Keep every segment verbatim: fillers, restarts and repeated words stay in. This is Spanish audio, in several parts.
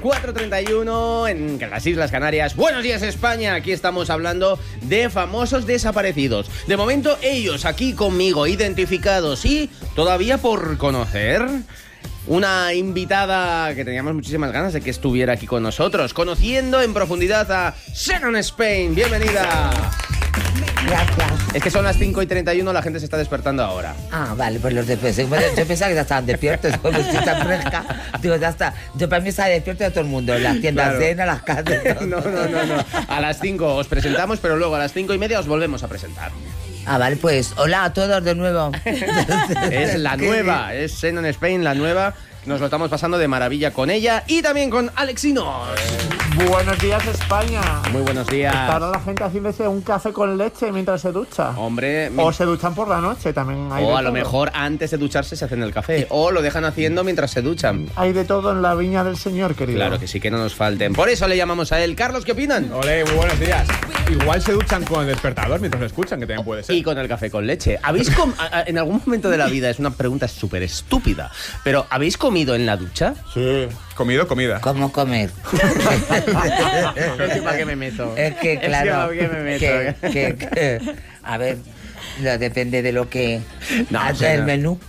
cuatro treinta y uno en las Islas Canarias. Buenos días, España. Aquí estamos hablando de famosos desaparecidos. De momento, ellos aquí conmigo, identificados y todavía por conocer. Una invitada que teníamos muchísimas ganas de que estuviera aquí con nosotros, conociendo en profundidad a Shannon Spain. Bienvenida. Gracias. Es que son las cinco y treinta y uno, la gente se está despertando ahora. Ah, vale, pues los después. Yo pensaba que ya estaban despiertos, como estoy tan fresca. Digo, ya está. Yo para mí estaba despierto de todo el mundo, las tiendas Claro. llenas, las casas. No, no, no, no. A las cinco os presentamos, pero luego a las cinco y media os volvemos a presentar. Ah, vale, pues hola a todos de nuevo. Es la nueva, es Shannon Spain, la nueva. Nos lo estamos pasando de maravilla con ella y también con Alexinos. Buenos días, España. Muy buenos días. Estará la gente haciéndose un café con leche mientras se ducha. Hombre, O se duchan por la noche, también hay de o a lo todo. mejor antes de ducharse se hacen el café. O lo dejan haciendo mientras se duchan. Hay de todo en la viña del Señor, querido. Claro que sí, que no nos falten. Por eso le llamamos a él. Carlos, ¿qué opinan? Ole, muy buenos días. Igual se duchan con el despertador mientras lo escuchan, que también puede ser. Y con el café con leche. ¿Habéis com- a- a- en algún momento de la vida, es una pregunta súper estúpida, pero ¿habéis comido en la ducha? Sí. Comido, comida. ¿Cómo comer? Es que ¿para qué me meto? Es que, Es que claro, ¿para qué me meto? que, que- que- a ver, no, depende de lo que No, haga o sea, el no. menú.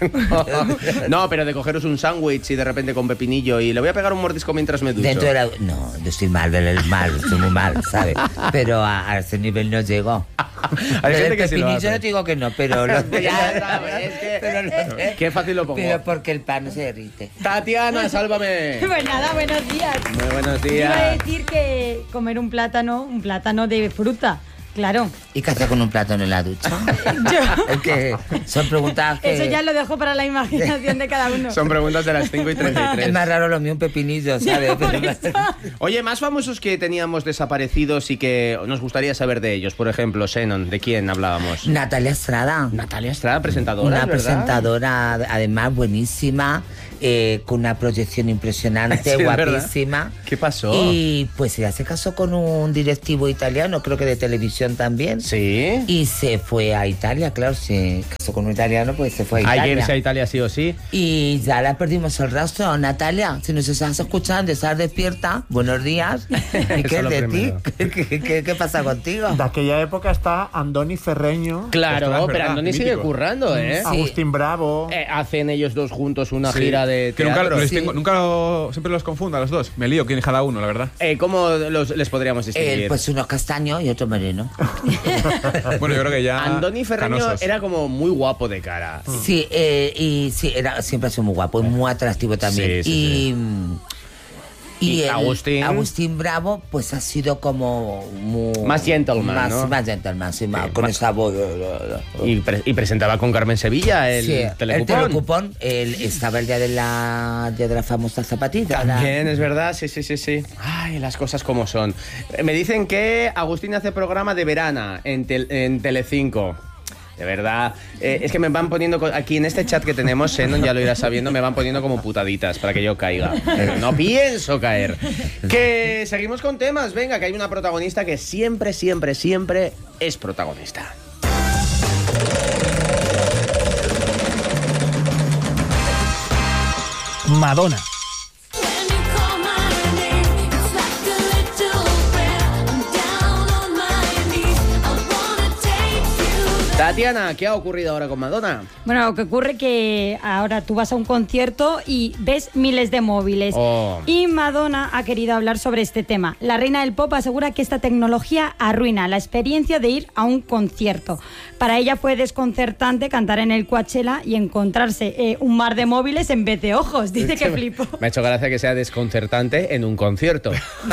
No, pero de cogeros un sándwich y de repente con pepinillo y le voy a pegar un mordisco mientras me ducho. Dentro de la... No, yo estoy mal, del mal, estoy muy mal, ¿sabes? Pero a, a ese nivel no llego. Hay Lo gente del que sí lo pepinillo hace. no te digo que no, pero... Lo, Ya sabes, es que- pero lo- Qué fácil lo pongo. Pero porque el pan no se derrite. Tatiana, sálvame. Pues nada, buenos días. Muy buenos Yo iba a días. decir que comer un plátano, un plátano de fruta, claro. ¿Y qué haces con un plátano en la ducha? Yo- Es que son preguntas que... Eso ya lo dejo para la imaginación de cada uno. Son preguntas de las cinco y treinta y Es tres. más raro lo mío un pepinillo, ¿sabes? Por Pero- eso. Oye, más famosos que teníamos desaparecidos y que nos gustaría saber de ellos. Por ejemplo, Shannon, ¿de quién hablábamos? Natalia Estrada. Natalia Estrada, presentadora, Una ¿verdad? presentadora, además, buenísima, eh, con una proyección impresionante, Sí, es verdad. guapísima. ¿Qué pasó? Y pues ella se casó con un directivo italiano, creo que de televisión también. Sí. Y se fue a Italia, claro, se casó con un italiano, pues se fue a Hay que Italia. irse a Italia sí o sí. Y ya la perdimos el rastro. Natalia, si nos estás escuchando, estás despierta, buenos días. ¿Y Eso qué es es lo de ti? primero. ¿Qué, qué, qué- qué pasa contigo? De aquella época está Andoni Ferreño, Claro, Ostras, pero verdad, Andoni sigue mítico. currando, ¿eh? Sí. Agustín Bravo. Eh, Hacen ellos dos juntos una Sí. gira de Que nunca, teatro. los Sí. tengo- nunca lo- siempre los confundo a los dos. Me lío quién es cada uno, la verdad. Eh, ¿Cómo los, les podríamos distinguir? Él, pues uno castaño y otro moreno. Bueno, yo creo que ya. Andoni Ferreño canosos. era como muy guapo de cara. Sí, eh, y sí, era, siempre ha sido muy guapo y muy atractivo también. Sí, sí, y mm, Y y el- Agustín. Agustín Bravo, pues ha sido como muy, Más gentleman, más, ¿no? más gentleman, sí, más, Sí, con más- esa voz. Y, pre- y presentaba con Carmen Sevilla el Sí, telecupón. El telecupón, el- estaba el día de la, día de la famosa zapatita. la- También, es verdad, sí, sí, sí, sí. Ay, las cosas como son. Eh, Me dicen que Agustín hace programa de verana en, tel- en Telecinco. De verdad. Eh, es que me van poniendo co- aquí en este chat que tenemos, Shannon, ya lo irás sabiendo, me van poniendo como putaditas para que yo caiga. Pero no pienso caer. Que seguimos con temas. Venga, que hay una protagonista que siempre, siempre, siempre es protagonista. Madonna. When you call my name, it's like a little prayer. I'm down on my knees. I wanna take you. Tatiana, ¿qué ha ocurrido ahora con Madonna? Bueno, lo que ocurre es que ahora tú vas a un concierto y ves miles de móviles. Oh. Y Madonna ha querido hablar sobre este tema. La reina del pop asegura que esta tecnología arruina la experiencia de ir a un concierto. Para ella fue desconcertante cantar en el Coachella y encontrarse eh, un mar de móviles en vez de ojos. Dice que flipó. Me ha hecho gracia que sea desconcertante en un concierto.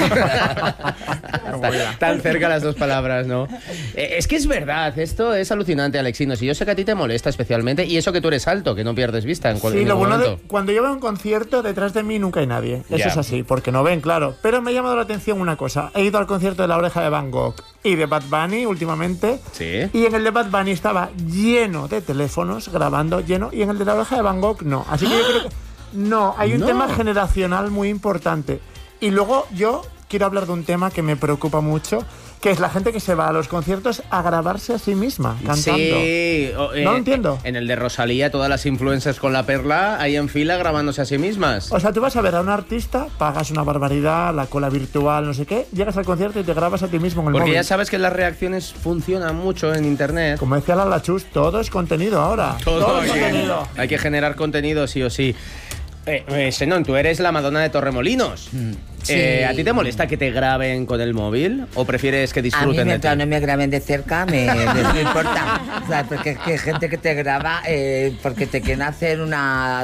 tan, tan cerca las dos palabras, ¿no? Eh, es que es verdad, esto es alucinante, Alexinos. Y yo sé que a ti te molesta especialmente. Y eso que tú eres alto, que no pierdes vista en cualquier Sí, lo bueno momento. de cuando yo veo un concierto, detrás de mí nunca hay nadie. Eso Ya. es así, porque no ven, claro. Pero me ha llamado la atención una cosa. He ido al concierto de La Oreja de Van Gogh y de Bad Bunny últimamente. Sí. Y en el de Bad Bunny estaba lleno de teléfonos grabando, lleno. Y en el de La Oreja de Van Gogh no. Así que yo creo que... No, hay un No. tema generacional muy importante. Y luego yo quiero hablar de un tema que me preocupa mucho, Que es la gente que se va a los conciertos a grabarse a sí misma, cantando. Sí, o, eh, No lo entiendo. En el de Rosalía, todas las influencers con la perla ahí en fila grabándose a sí mismas. O sea, tú vas a ver a un artista, pagas una barbaridad, la cola virtual, no sé qué, llegas al concierto y te grabas a ti mismo en el Porque móvil. ya sabes que las reacciones funcionan mucho en internet. Como decía la Lachus, todo es contenido ahora. Todo es aquí. contenido. Hay que generar contenido sí o sí. Eh, eh, Xenón, tú eres la Madonna de Torremolinos. sí. Eh, ¿A ti te molesta que te graben con el móvil o prefieres que A mí, disfruten de ti? mientras no me graben de cerca, me, me- no me importa. O sea, porque es que hay gente que te graba eh, porque te quieren hacer una...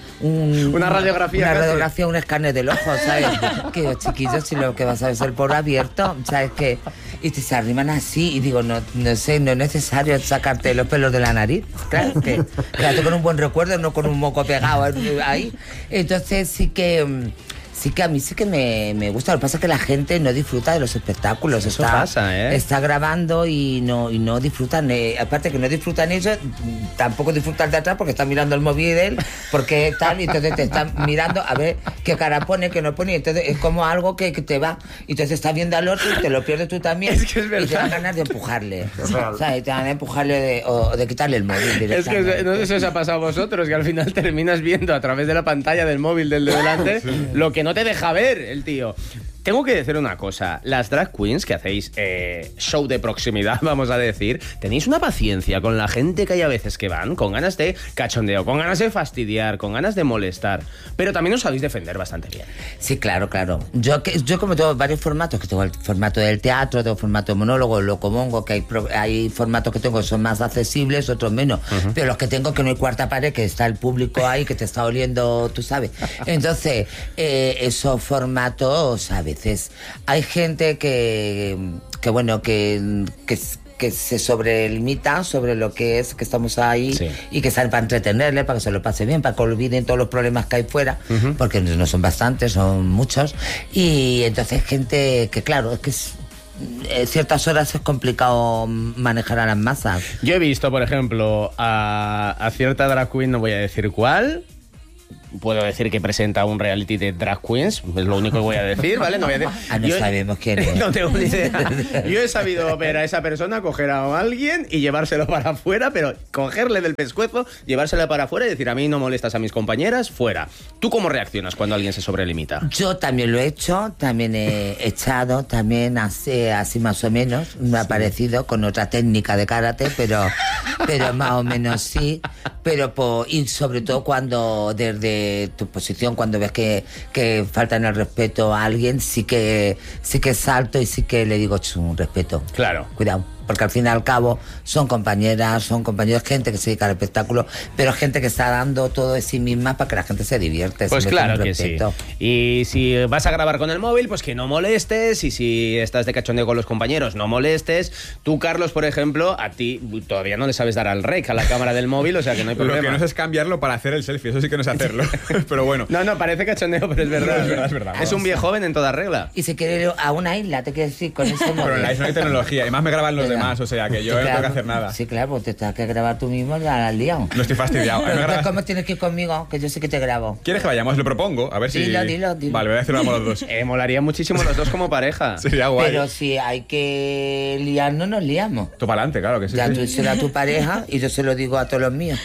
un- Una radiografía Una casi. radiografía, un escáner del ojo, ¿sabes? Que yo, chiquillos, si lo que vas a ver es el poro abierto, ¿sabes qué? Y te se arriman así y digo, no, no sé, no es necesario sacarte los pelos de la nariz. Claro, que quédate con un buen recuerdo, no con un moco pegado ahí. Entonces sí que... mm, Sí que a mí sí que me, me gusta. Lo que pasa es que la gente no disfruta de los espectáculos. Eso está, pasa, ¿eh? Está grabando y no, y no disfrutan. Eh, aparte que no disfrutan ellos, tampoco disfrutan de atrás porque están mirando el móvil de él, porque tal, y entonces te están mirando a ver qué cara pone, qué no pone. Y entonces es como algo que, que te va. Y entonces estás viendo al otro y te lo pierdes tú también. Es que es Y te dan verdad. ganas de empujarle. Es real. O sea, y te dan ganas de empujarle de- o, o de quitarle el móvil Es que directamente. no sé si os ha pasado a vosotros, que al final terminas viendo a través de la pantalla del móvil del de delante lo que no te deja ver el tío. Tengo que decir una cosa, las drag queens que hacéis eh, show de proximidad, vamos a decir, tenéis una paciencia con la gente que hay a veces que van con ganas de cachondeo, con ganas de fastidiar, con ganas de molestar, pero también os sabéis defender bastante bien. Sí, claro, claro. Yo, que- yo como tengo varios formatos, que tengo el formato del teatro, tengo formato de monólogo, locomongo, que hay, pro- hay formatos que tengo que son más accesibles, otros menos. Pero los que tengo que no hay cuarta pared, que está el público ahí, que te está oliendo, tú sabes. Entonces, eh, esos formatos, a veces, hay gente que, que bueno, que... que que se sobrelimita sobre lo que es que estamos ahí Sí. y que sale para entretenerle, para que se lo pase bien, para que olviden todos los problemas que hay fuera, porque no son bastantes, son muchos. Y entonces gente que, claro, es que es, eh, ciertas horas es complicado manejar a las masas. Yo he visto, por ejemplo, a, a cierta drag queen, no voy a decir cuál. Puedo decir que presenta un reality de drag queens, es lo único que voy a decir, ¿vale? No voy a decir. Ah, no Yo- sabemos quién es. No tengo ni idea. Yo he sabido ver a esa persona coger a alguien y llevárselo para afuera, pero cogerle del pescuezo, llevárselo para afuera y decir, a mí no molestas a mis compañeras, fuera. ¿Tú cómo reaccionas cuando alguien se sobrelimita? Yo también lo he hecho, también he echado, también así, así más o menos, me ha parecido con otra técnica de karate, pero, pero más o menos sí. Pero po- y sobre todo cuando desde tu posición, cuando ves que, que faltan el respeto a alguien, sí que sí que salto y sí que le digo un respeto. Claro. Cuidado. Porque al fin y al cabo son compañeras, son compañeros, gente que se dedica al espectáculo, pero gente que está dando todo de sí misma para que la gente se divierte. Pues se claro merece un que sí. respeto. Y si vas a grabar con el móvil, pues que no molestes. Y si estás de cachondeo con los compañeros, no molestes. Tú, Carlos, por ejemplo, a ti todavía no le sabes dar al rec a la cámara del móvil, o sea que no hay Lo problema. que no sé es cambiarlo para hacer el selfie, eso sí que no sé hacerlo. Pero bueno. No, no, parece cachondeo, pero es verdad. Es verdad, es verdad. Es un viejo joven en toda regla. Y si quiere ir a una isla, te quiero decir, con ese móvil. Pero en la isla no hay tecnología, además me graban los Venga. demás, o sea que yo Sí, no tengo que claro. hacer nada. Sí, claro, pues te tienes que grabar tú mismo, ya la has liado. No estoy fastidiado. A mí me Entonces, grabas- ¿cómo tienes que ir conmigo? Que yo sé que te grabo. ¿Quieres que vayamos? Lo propongo, a ver si... Dilo, dilo, dilo. Vale, voy a decirlo a los dos. Eh, molaría muchísimo los dos como pareja. Sería guay. Pero si hay que liarnos, nos liamos. Tú para adelante, claro que sí. Ya sí. tú se a tu pareja y yo se lo digo a todos los míos.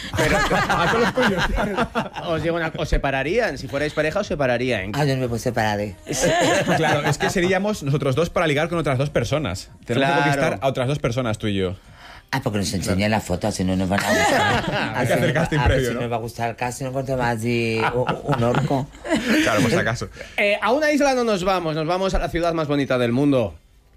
A todos los tuyos. Os digo una, os separarían. Si fuerais pareja, os separarían. Ah, yo no me puedo separar de. Claro, es que seríamos nosotros dos para ligar con otras dos personas. Tenemos Claro. que conquistar a otras dos personas, tú y yo. Ah, porque nos enseñan las fotos, si no nos van a gustar. Hay que hacer casting a ver previo, si ¿no? nos va a gustar el casting, no encuentro más de un un orco. Claro, por si acaso. Eh, a una isla no nos vamos, nos vamos a la ciudad más bonita del mundo.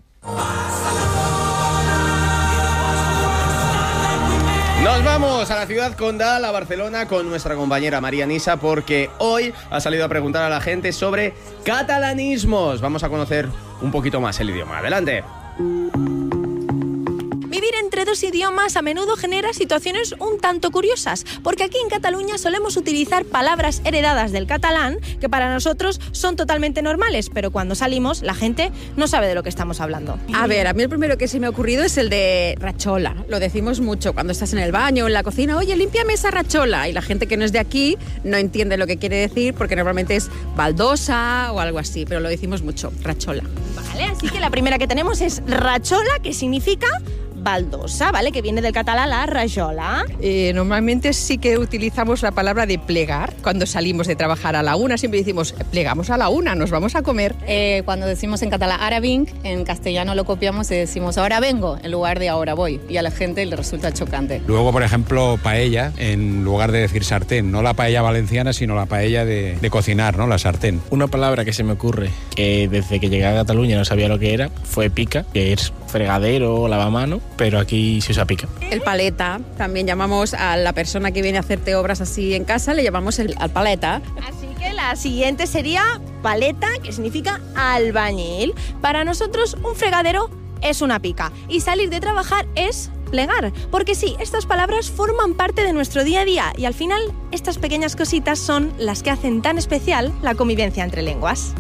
Nos vamos a la ciudad condal, a Barcelona, con nuestra compañera María Nisa, porque hoy ha salido a preguntar a la gente sobre catalanismos. Vamos a conocer un poquito más el idioma. Adelante. Vivir entre dos idiomas a menudo genera situaciones un tanto curiosas, porque aquí en Cataluña solemos utilizar palabras heredadas del catalán que para nosotros son totalmente normales, pero cuando salimos la gente no sabe de lo que estamos hablando. A ver, a mí el primero que se me ha ocurrido es el de rachola. Lo decimos mucho cuando estás en el baño o en la cocina. Oye, límpiame esa rachola. Y la gente que no es de aquí no entiende lo que quiere decir porque normalmente es baldosa o algo así, pero lo decimos mucho, rachola. Vale, así que la primera que tenemos es rachola, que significa baldosa, ¿vale? Que viene del catalán la rajola. Eh, normalmente sí que utilizamos la palabra de plegar cuando salimos de trabajar a la una. Siempre decimos, plegamos a la una, nos vamos a comer. Eh, cuando decimos en catalán ara vinc, en castellano lo copiamos y decimos ahora vengo en lugar de ahora voy. Y a la gente le resulta chocante. Luego, por ejemplo, paella, en lugar de decir sartén. No la paella valenciana, sino la paella de, de cocinar, ¿no? La sartén. Una palabra que se me ocurre, que desde que llegué a Cataluña no sabía lo que era, fue pica, que es fregadero o lavamano, pero aquí se usa pica. El paleta, también llamamos a la persona que viene a hacerte obras así en casa, le llamamos el al paleta. Así que la siguiente sería paleta, que significa albañil. Para nosotros un fregadero es una pica y salir de trabajar es plegar, porque sí, estas palabras forman parte de nuestro día a día y al final estas pequeñas cositas son las que hacen tan especial la convivencia entre lenguas.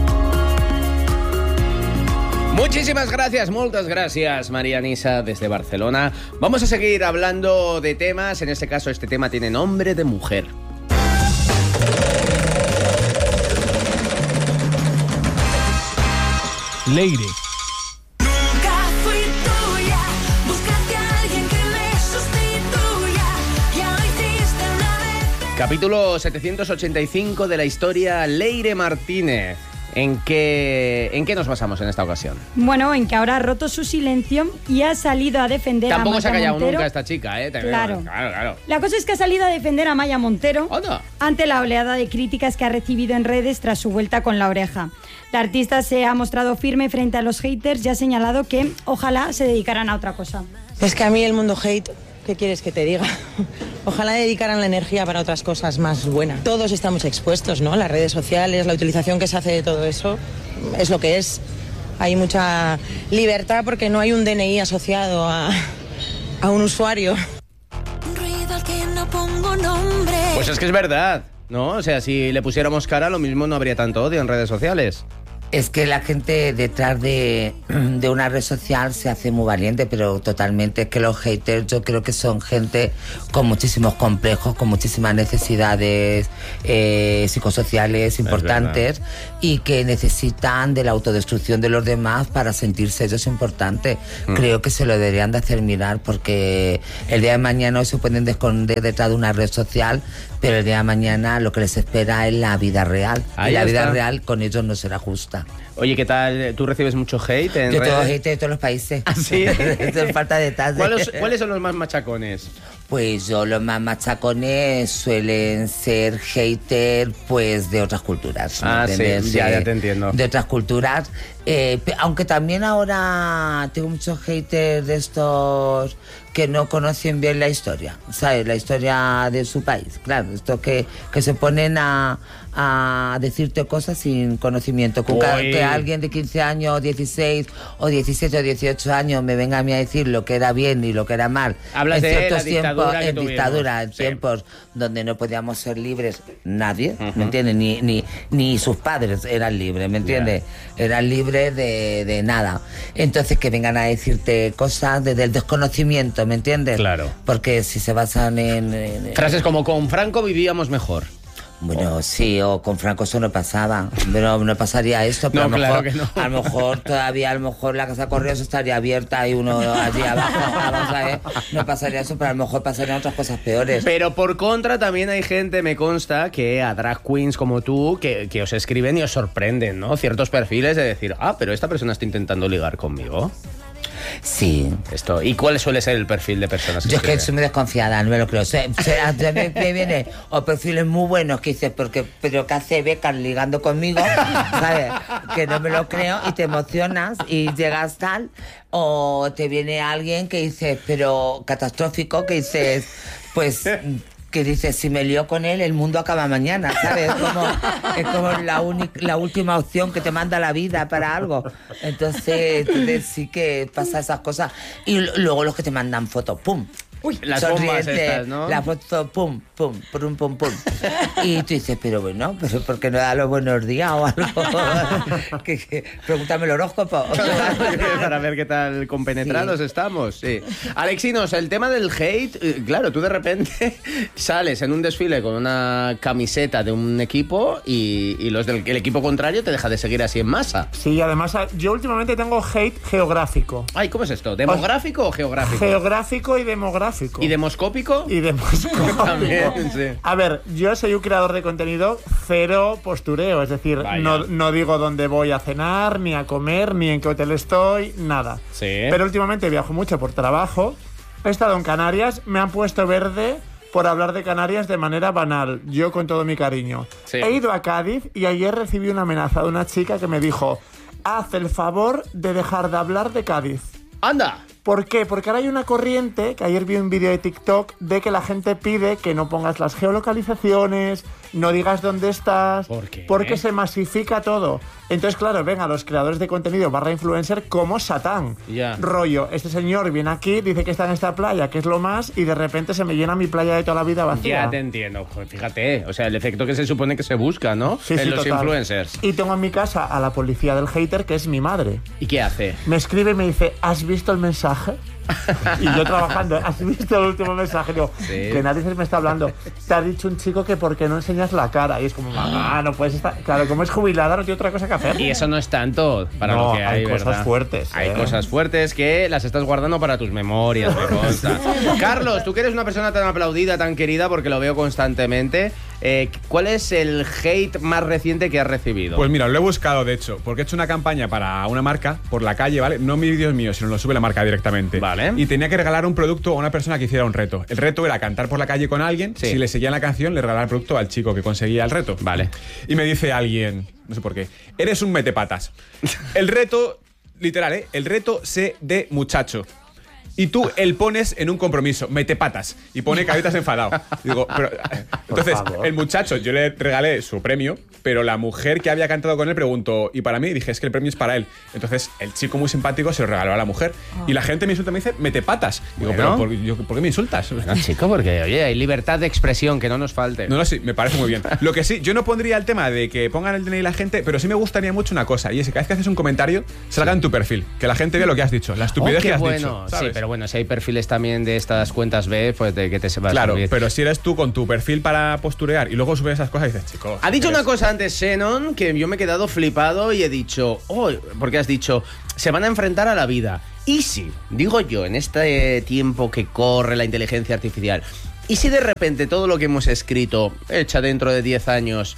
Muchísimas gracias, muchas gracias, María Nisa, desde Barcelona. Vamos a seguir hablando de temas, en este caso este tema tiene nombre de mujer. Leire. Nunca fui tuya, buscaste a alguien que me sustituya, ya lo hiciste una vez. Capítulo setecientos ochenta y cinco de la historia Leire Martínez. ¿En qué, ¿En qué nos basamos en esta ocasión? Bueno, en que ahora ha roto su silencio y ha salido a defender Tampoco a Maya se ha callado Montero. nunca esta chica, ¿eh? También, Claro. claro, claro. La cosa es que ha salido a defender a Maya Montero Anda. ante la oleada de críticas que ha recibido en redes tras su vuelta con La Oreja. La artista se ha mostrado firme frente a los haters y ha señalado que ojalá se dedicaran a otra cosa. Es que a mí el mundo hate, ¿qué quieres que te diga? Ojalá dedicaran la energía para otras cosas más buenas. Todos estamos expuestos, ¿no? Las redes sociales, la utilización que se hace de todo eso, es lo que es. Hay mucha libertad porque no hay un D N I asociado a, a un usuario. Ruido al que no pongo nombre. Pues es que es verdad, ¿no? O sea, si le pusiéramos cara, lo mismo no habría tanto odio en redes sociales. Es que la gente detrás de, de una red social se hace muy valiente, pero totalmente. Es que los haters yo creo que son gente con muchísimos complejos, con muchísimas necesidades eh, psicosociales importantes y que necesitan de la autodestrucción de los demás para sentirse ellos importantes. Mm. Creo que se lo deberían de hacer mirar porque el día de mañana hoy se pueden esconder detrás de una red social, pero el día de mañana lo que les espera es la vida real. Ahí y la vida está. real con ellos no será justa. Oye, ¿qué tal? ¿Tú recibes mucho hate en Yo tengo redes? hate de todos los países. ¿Ah, sí? Esto es falta de detalle. ¿Cuáles, ¿Cuáles son los más machacones? Pues yo los más machacones suelen ser hater pues de otras culturas. ¿me Ah, sí, entiendes? ya, De- ya te entiendo. De otras culturas. Eh, pe- aunque también ahora tengo muchos haters de estos que no conocen bien la historia, ¿sabes? La historia de su país, claro. Estos que, que se ponen a, a decirte cosas sin conocimiento. Con ca- Uy. que alguien de quince años, dieciséis, o diecisiete o dieciocho años me venga a mí a decir lo que era bien y lo que era mal. Hablas en de ciertos la dictadura tiempos, que en tuvimos. dictadura, en Sí. tiempos donde no podíamos ser libres nadie, ¿me entiendes? Ni, ni, ni sus padres eran libres, ¿me entiendes? Eran libres de, de nada. Entonces que vengan a decirte cosas desde el desconocimiento, ¿me entiendes? Claro. Porque si se basan en... en- Frases como con Franco vivíamos mejor. Bueno, sí, o con Franco eso no pasaba, pero no pasaría esto, pero No, a, lo claro mejor, que no. a lo mejor todavía, a lo mejor la casa correos estaría abierta y uno allí abajo, vamos a ver, no pasaría eso, pero a lo mejor pasarían otras cosas peores. Pero por contra también hay gente, me consta, que a drag queens como tú, que, que os escriben y os sorprenden, ¿no? Ciertos perfiles de decir, ah, pero esta persona está intentando ligar conmigo. Sí. Esto. ¿Y cuál suele ser el perfil de personas que Yo es que escriben? soy muy desconfiada, no me lo creo. Se, se- a- me, me viene o perfiles muy buenos que dices, porque, pero que hace becas ligando conmigo, ¿sabes? Que no me lo creo y te emocionas y llegas tal. O te viene alguien que dices, pero catastrófico, que dices, pues que dices, si me lío con él, el mundo acaba mañana, ¿sabes? Es como, es como la, única, la última opción que te manda la vida para algo. Entonces, entonces sí que pasa esas cosas. Y l- luego los que te mandan fotos, ¡pum! Uy, las bombas estas, ¿no? La foto, pum, pum, pum, pum, pum. Y tú dices, pero bueno, pero ¿por qué no da los buenos días o algo? que, que, pregúntame el horóscopo. Para ver qué tal compenetrados Sí. estamos. Sí. Alexinos, el tema del hate, eh, claro, tú de repente sales en un desfile con una camiseta de un equipo y, y los del el equipo contrario te deja de seguir así en masa. Sí, además yo últimamente tengo hate geográfico. Ay, ¿cómo es esto? ¿Demográfico o geográfico? Geográfico y demográfico. ¿Y demoscópico? Y demoscópico. También, sí. A ver, yo soy un creador de contenido cero postureo, es decir, no, no digo dónde voy a cenar, ni a comer, ni en qué hotel estoy, nada. Sí. Pero últimamente viajo mucho por trabajo, he estado en Canarias, me han puesto verde por hablar de Canarias de manera banal, yo con todo mi cariño. Sí. He ido a Cádiz y ayer recibí una amenaza de una chica que me dijo, haz el favor de dejar de hablar de Cádiz. ¡Anda! ¿Por qué? Porque ahora hay una corriente, que ayer vi un vídeo de TikTok, de que la gente pide que no pongas las geolocalizaciones, no digas dónde estás, ¿Por qué? porque se masifica todo. Entonces, claro, venga, los creadores de contenido barra influencer como Satán. Ya. Rollo, este señor viene aquí, dice que está en esta playa, que es lo más, y de repente se me llena mi playa de toda la vida vacía. Ya te entiendo. Joder, fíjate, o sea, el efecto que se supone que se busca, ¿no? Sí, en sí, los total. influencers. Y tengo en mi casa a la policía del hater, que es mi madre. ¿Y qué hace? Me escribe y me dice, ¿has visto el mensaje? Y yo trabajando, ¿has visto el último mensaje? Digo, Sí. que nadie se me está hablando. Te ha dicho un chico que por qué no enseñas la cara. Y es como, mamá, no puedes estar... Claro, como es jubilada, no tiene otra cosa que hacer. Y eso no es tanto para No, lo que hay, hay cosas ¿verdad? fuertes, Hay ¿eh? cosas fuertes que las estás guardando para tus memorias, me consta. Carlos, tú que eres una persona tan aplaudida, tan querida, porque lo veo constantemente, eh, ¿cuál es el hate más reciente que has recibido? Pues mira, lo he buscado, de hecho, porque he hecho una campaña para una marca por la calle, ¿vale? No mi vídeo es mío, sino lo sube la marca directamente. Vale. Y tenía que regalar un producto a una persona que hiciera un reto. El reto era cantar por la calle con alguien. Sí. Si le seguían la canción, le regalaba el producto al chico que conseguía el reto. Vale. Y me dice alguien, no sé por qué, eres un metepatas. El reto, literal, ¿eh? El reto sé de muchacho. Y tú el pones en un compromiso, mete patas, y pone caritas enfadado. Digo, pero, entonces, favor. el muchacho, yo le regalé su premio, pero la mujer que había cantado con él preguntó, ¿y para mí? Y dije, es que el premio es para él. Entonces, el chico muy simpático se lo regaló a la mujer. Y la gente me insulta, me dice, mete patas. Digo, Bueno. pero ¿por, yo- ¿por qué me insultas? No, chico, porque, oye, hay libertad de expresión, que no nos falte. No, no, sí, me parece muy bien. Lo que sí, yo no pondría el tema de que pongan el D N I la gente, pero sí me gustaría mucho una cosa, y es que cada vez que haces un comentario, salga en tu perfil, que la gente vea lo que has dicho, la estupidez Oh, qué que has bueno. dicho. Sí, ¿sabes? pero bueno, si hay perfiles también de estas cuentas B, pues de que te se va a Claro, subir. pero si eres tú con tu perfil para posturear y luego subes esas cosas, dices, chicos. Ha dicho eres- una cosa antes Shannon que yo me he quedado flipado y he dicho, oh, porque has dicho, se van a enfrentar a la vida. Y si, digo yo, en este tiempo que corre la inteligencia artificial, y si de repente todo lo que hemos escrito, hecha dentro de diez años,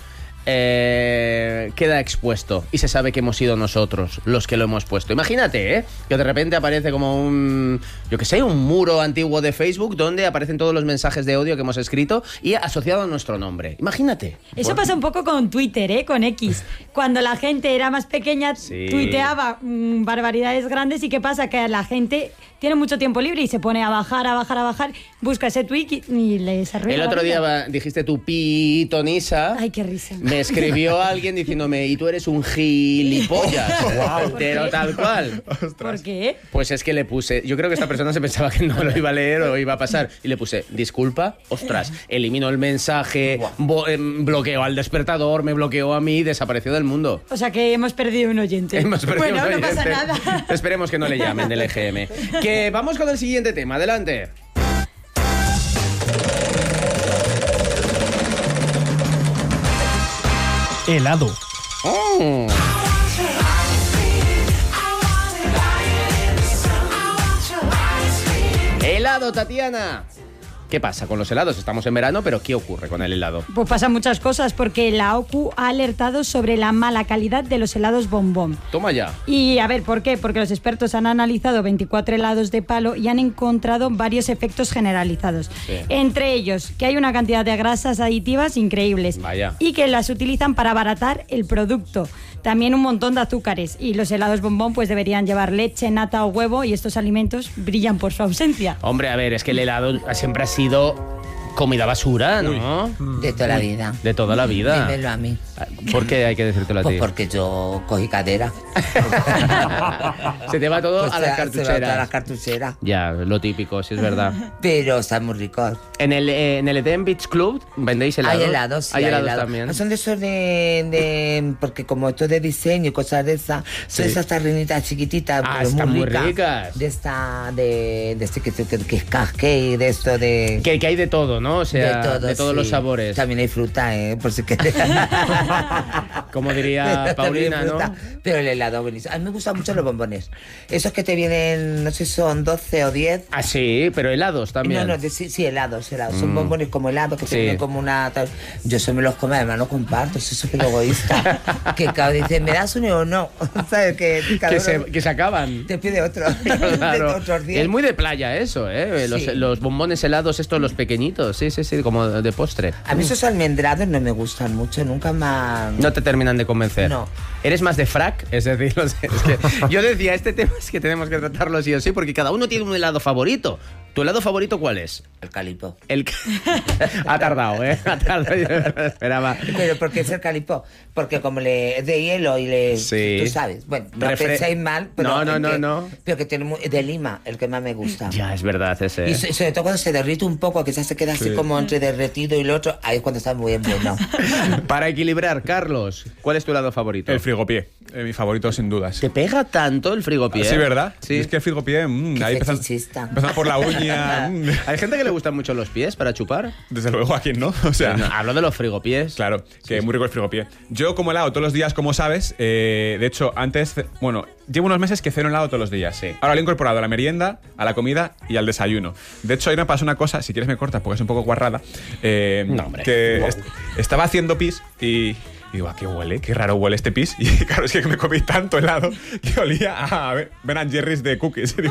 eh, queda expuesto y se sabe que hemos sido nosotros los que lo hemos puesto. Imagínate, ¿eh? Que de repente aparece como un, yo que sé, un muro antiguo de Facebook donde aparecen todos los mensajes de odio que hemos escrito y asociado a nuestro nombre. Imagínate. Eso pasa un poco con Twitter, ¿eh? Con X. Cuando la gente era más pequeña, Sí. tuiteaba mm, barbaridades grandes. ¿Y qué pasa? Que la gente tiene mucho tiempo libre y se pone a bajar, a bajar, a bajar, busca ese tweet y, y les arruina El la otro día vida. va- dijiste tu pitonisa. Ay, qué risa. Me escribió alguien diciéndome, y tú eres un gilipollas. Pero tal cual. ¿Por qué? Pues es que le puse, yo creo que esta persona se pensaba que no lo iba a leer o iba a pasar. Y le puse, disculpa, ostras, elimino el mensaje, bo- em, bloqueo al despertador, me bloqueó a mí, desapareció del mundo. O sea que hemos perdido un oyente. Hemos perdido bueno, un no pasa oyente. nada. Esperemos que no le llamen del E G M. Que vamos con el siguiente tema, adelante. Helado. Oh. Helado, Tatiana. ¿Qué pasa con los helados? Estamos en verano, pero ¿qué ocurre con el helado? Pues pasan muchas cosas porque la O C U ha alertado sobre la mala calidad de los helados bombón. Toma ya. Y a ver, ¿por qué? Porque los expertos han analizado veinticuatro helados de palo y han encontrado varios efectos generalizados. Sí. Entre ellos, que hay una cantidad de grasas aditivas increíbles. Vaya. Y que las utilizan para abaratar el producto. También un montón de azúcares. Y los helados bombón pues deberían llevar leche, nata o huevo y estos alimentos brillan por su ausencia. Hombre, a ver, es que el helado siempre ha sido Comida basura, ¿no? De toda la vida. De toda la vida. Dímelo a mí. ¿Por qué hay que decírtelo a ti? Pues porque yo cogí cadera. Se te va todo Pues a las se- se va cartucheras. todo a las cartucheras. Ya, lo típico, sí es verdad. Pero está muy rico. En el, eh, en el Eden Beach Club vendéis helados. Hay helados, sí, Hay hay helados helados. también. Ah, son de esos de, de... Porque como esto de diseño y cosas de esas, son Sí. esas tarrinitas chiquititas, Ah, pero están muy ricas. ricas. De esta... De, de este que, que, que es cupcake, de esto de... Que, que hay de todo, ¿no? O sea, de, todo, de todos sí. los sabores. También hay fruta, ¿eh? Por si quieres. Como diría Paulina, ¿no? Pero el helado buenísimo. A mí me gustan mucho los bombones. Esos que te vienen, no sé si son doce o diez. Ah, sí, pero helados también. No, no, de- sí, sí, helados, helados. Son Mm. bombones como helados que Sí. te vienen como una... tal. Yo eso me los como, además no comparto, soy súper egoísta. Que cada vez dice, ¿me das uno o no? ¿Sabes? Que, cada Que uno se, que se acaban. te pide otro. Claro. De otros diez. Es muy de playa eso, ¿eh? Los, Sí. los bombones helados, estos, los pequeñitos. Sí, sí, sí, como de postre. A mí esos almendrados no me gustan mucho, nunca más... No te terminan de convencer. No. ¿Eres más de frac? Es decir, los- es que yo decía, este tema es que tenemos que tratarlo sí o sí, porque cada uno tiene un helado favorito. ¿Tu helado favorito cuál es? El calipo. El... ha tardado, ¿eh? Ha tardado, yo no lo esperaba. Pero ¿por qué es el calipo? Porque como le es de hielo y le... Sí. Tú sabes. Bueno, no Refre- penséis mal, pero... No, no, es no, que- no. Pero que tiene muy- de Lima, el que más me gusta. Ya, es verdad ese. Y so- sobre todo cuando se derrite un poco, que ya se queda así Sí. como entre derretido y el otro, ahí es cuando está muy bien bueno. Para equilibrar, Carlos, ¿cuál es tu helado favorito? El frigopié, eh, mi favorito sin dudas. ¿Te pega tanto el frigopié? Sí, ¿verdad? Sí. Es que el frigopié, mm, Qué ahí empezando, fetichista. empezando por la uña. mm. Hay gente que le gustan mucho los pies para chupar. Desde luego, ¿a quién no? O sea, Pero no, hablo de los frigopiés. claro, que muy rico el frigopié. Yo como helado todos los días, como sabes, eh, de hecho, antes, bueno, llevo unos meses que ceno helado todos los días. Sí. Ahora lo he incorporado a la merienda, a la comida y al desayuno. De hecho, ahí me pasó una cosa, si quieres me cortas porque es un poco guarrada, eh, No, hombre. que est- estaba haciendo pis y... Y digo, ¿a qué huele? Qué raro huele este pis. Y claro, es que me comí tanto helado que olía a Ben and Jerry's de cookies. Y digo,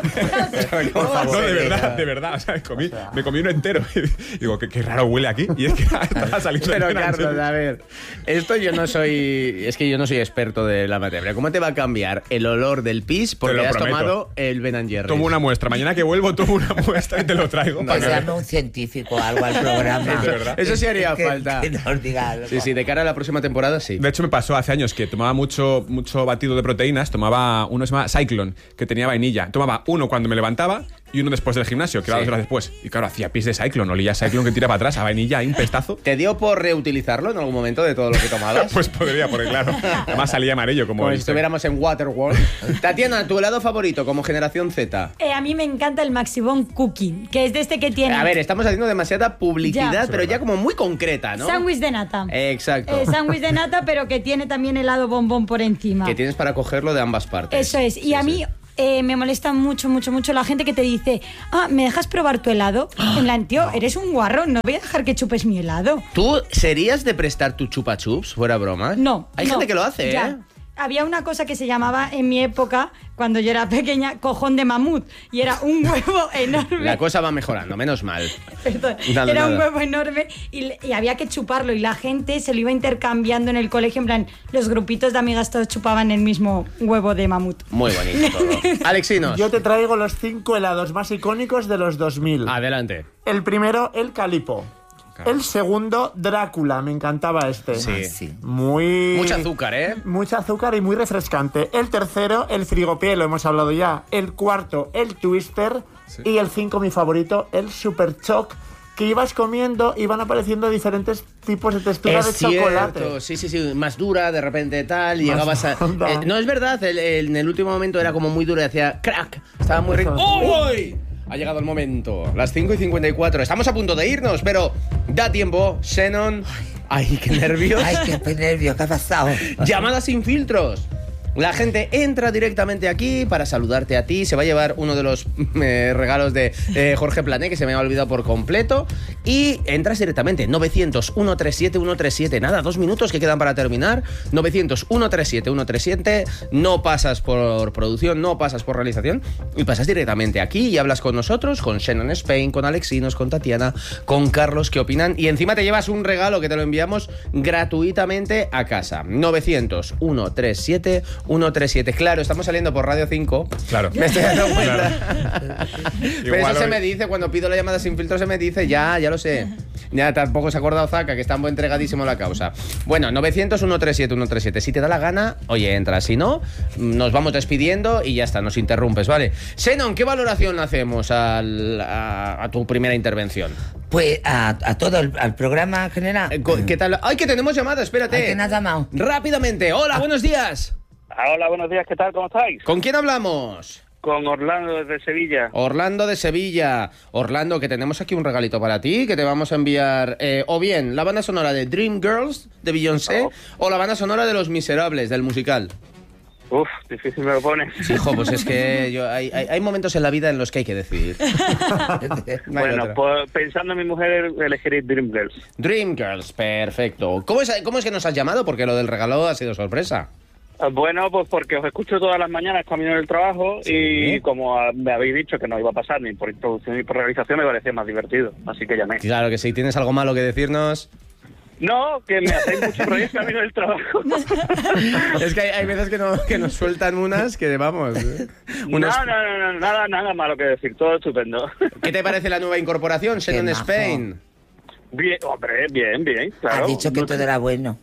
Por favor. no, de verdad, de verdad. O sea, me comí, me comí uno entero. Y digo, qué, qué raro huele aquí. Y es que estaba saliendo Pero el Ben and Carlos, Jerry's. a ver, esto yo no soy, es que yo no soy experto de la materia. ¿Cómo te va a cambiar el olor del pis porque lo has prometo. tomado el Ben and Jerry's? Tomo una muestra. Mañana que vuelvo, tomo una muestra y te lo traigo. Pues para que- llame un científico o algo al programa. De verdad. Eso sí haría Que- falta. Que nos diga algo. Sí, sí, de cara a la próxima temporada sí. De hecho, me pasó hace años que tomaba mucho, mucho batido de proteínas. Tomaba uno que se llama Cyclone, que tenía vainilla. Tomaba uno cuando me levantaba y uno después del gimnasio, que era Sí. dos horas después. Y claro, hacía pis de Cyclone. Olía Cyclone que tira para atrás, a vainilla, ahí un pestazo. ¿Te dio por reutilizarlo en algún momento de todo lo que tomabas? Pues podría, porque claro, además salía amarillo como... Como si el- estuviéramos en Waterworld. Tatiana, tu helado favorito como generación Z. Eh, a mí me encanta el Maxibon Cookie, que es de este que tiene A ver, estamos haciendo demasiada publicidad, Ya. pero ya como muy concreta, ¿no? sándwich de nata. Exacto. Eh, sándwich de nata, pero que tiene también helado bombón por encima. Que tienes para cogerlo de ambas partes. Eso es. Y a mí eh, me molesta mucho, mucho, mucho la gente que te dice, ah, ¿me dejas probar tu helado? En plan, tío, eres un guarro, no voy a dejar que chupes mi helado. ¿Tú serías de prestar tu chupa chups, fuera bromas? No. Hay no, gente que lo hace, ya. ¿eh? Había una cosa que se llamaba en mi época, cuando yo era pequeña, cojón de mamut. Y era un huevo enorme. La cosa va mejorando, menos mal. Perdón, Nada, era un nada. huevo enorme y, le- y había que chuparlo y la gente se lo iba intercambiando en el colegio, en plan, los grupitos de amigas todos chupaban el mismo huevo de mamut. Muy bonito todo. Alexinos. Yo te traigo los cinco helados más icónicos de los dos mil. Adelante. El primero, el Calipo. El segundo, Drácula. Me encantaba este. Sí. Sí. Muy... Mucho azúcar, ¿eh? Mucho azúcar y muy refrescante. El tercero, el frigopié, lo hemos hablado ya. El cuarto, el Twister. Y el cinco, mi favorito, el Super Choc. Que ibas comiendo y van apareciendo diferentes tipos de textura Es de chocolate. cierto, sí, sí, sí, más dura, de repente tal, y Más llegabas a... honda. Eh, no, es verdad, el- el- en el último momento era como muy duro y hacía crack, estaba muy rico. ¡Uy! Ha llegado el momento, las cinco y cincuenta y cuatro, estamos a punto de irnos, pero da tiempo, Shannon. Ay, qué nervios. Ay, qué nervios, ¿qué ha pasado? Llamadas sin filtros. La gente entra directamente aquí para saludarte a ti. Se va a llevar uno de los eh, regalos de eh, Jorge Plané, que se me ha olvidado por completo. Y entras directamente. novecientos, ciento treinta y siete, ciento treinta y siete. Nada, dos minutos que quedan para terminar. novecientos, ciento treinta y siete, ciento treinta y siete. No pasas por producción, no pasas por realización. Y pasas directamente aquí y hablas con nosotros, con Shannon Spain, con Alexinos, con Tatiana, con Carlos, que opinan. Y encima te llevas un regalo que te lo enviamos gratuitamente a casa. novecientos, ciento treinta y siete, uno tres siete. Claro, estamos saliendo por Radio cinco. Claro. Me estoy dando cuenta. Claro. Pero Igual eso se hoy- me dice, cuando pido la llamada sin filtro se me dice, ya, ya lo sé. Ya tampoco se ha acordado Zaka, que está muy entregadísimo a la causa. Bueno, novecientos, uno tres siete, uno tres siete. Si te da la gana, oye, entra. Si no, nos vamos despidiendo y ya está, nos interrumpes, ¿vale? Senon, ¿qué valoración hacemos al- a, a tu primera intervención? Pues a, a todo el al programa en general. Eh, co- ¿Qué tal? ¡Ay, que tenemos llamada! Espérate. Ay, que me has llamado. Rápidamente. Hola, buenos días. Hola, buenos días, ¿qué tal? ¿Cómo estáis? ¿Con quién hablamos? Con Orlando desde Sevilla. Orlando de Sevilla. Orlando, que tenemos aquí un regalito para ti, que te vamos a enviar eh, o bien la banda sonora de Dreamgirls de Beyoncé Oh. o la banda sonora de Los Miserables del musical. Uf, difícil me lo pones. Sí, hijo, pues es que yo, hay, hay, hay momentos en la vida en los que hay que decidir. No hay Bueno, otra. pues pensando en mi mujer, elegiré Dreamgirls. Dreamgirls, perfecto. ¿Cómo es, ¿Cómo es que nos has llamado? Porque lo del regalo ha sido sorpresa. Eh, Bueno, pues porque os escucho todas las mañanas camino en el trabajo y como ah, me habéis dicho que no iba a pasar ni por introducción ni por realización, me parecía más divertido. Así que llamé. Claro que sí. ¿Tienes algo malo que decirnos? No, que me hacéis mucho proyecto camino del trabajo. Es que hay, hay veces que, no, que nos sueltan unas que vamos. ¿eh? No, Unas- no, no, no, nada, nada malo que decir, todo estupendo. ¿Qué te parece la nueva incorporación, Shannon majo. Spain? Bien, hombre, bien, bien, claro. Has dicho que todo era bueno.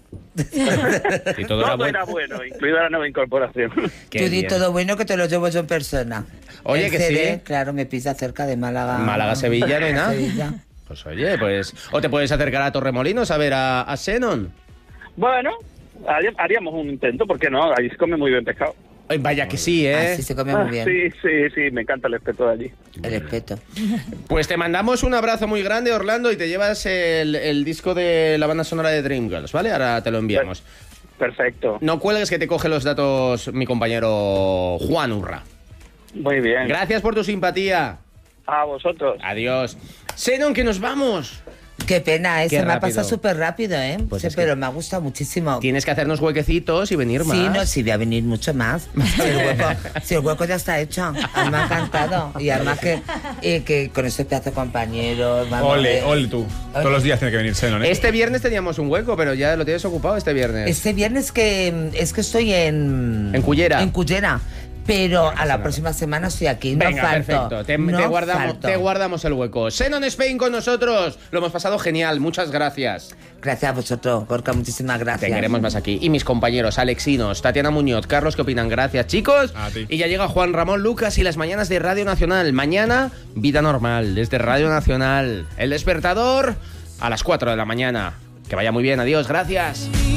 Y todo era Todo bueno. era bueno, incluida la nueva incorporación. Qué Tú di bien. todo bueno que te lo llevo yo en persona. Oye, El que C D, sí. claro, me pisa cerca de Málaga. Málaga, Sevilla, no hay nada. Sevilla. Pues oye, pues... O te puedes acercar a Torremolinos a ver a, a Shannon. Bueno, haría- haríamos un intento, ¿por qué no? Ahí se come muy bien pescado. Ay, vaya que sí, ¿eh? Así se come Ah, muy bien. sí, sí, sí, me encanta el espeto de allí. El respeto. Pues te mandamos un abrazo muy grande, Orlando, y te llevas el, el disco de la banda sonora de Dreamgirls, ¿vale? Ahora te lo enviamos. Perfecto. No cuelgues, que te coge los datos mi compañero Juan Urra. Muy bien. Gracias por tu simpatía. A vosotros. Adiós. Shannon, que nos vamos. Qué pena, ¿eh? Qué Se me ha rápido. pasado súper rápido, ¿eh? Pues Sí, es que- pero me ha gustado muchísimo. Tienes que hacernos huequecitos y venir más. Sí, no, sí, voy a venir mucho más. Si el hueco, si el hueco ya está hecho. A mí me ha encantado. Y además que, eh, que con ese pedazo de compañeros... vamos, Ole, eh, ole tú. Todos los días tiene que venir Shannon, ¿eh? Este viernes teníamos un hueco, pero ya lo tienes ocupado este viernes. Este viernes que es que estoy en... En Cullera. En Cullera. Pero a la próxima semana estoy aquí. No Venga, falto. perfecto. Te, no te guardamos, falto. te guardamos el hueco. Shannon Spain con nosotros. Lo hemos pasado genial. Muchas gracias. Gracias a vosotros, Gorka. Muchísimas gracias. Te queremos más aquí. Y mis compañeros, Alexinos, Tatiana Muñoz, Carlos, ¿qué opinan? Gracias, chicos. A ti. Y ya llega Juan Ramón Lucas y las mañanas de Radio Nacional. Mañana, vida normal, desde Radio Nacional. El despertador a las cuatro de la mañana. Que vaya muy bien. Adiós. Gracias.